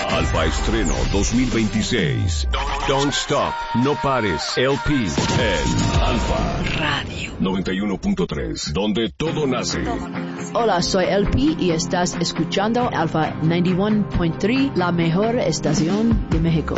Alfa Estreno 2026. Don't Stop, No Pares, LP en Alfa Radio 91.3, donde todo nace. Hola, soy LP y estás escuchando Alfa 91.3, la mejor estación de México.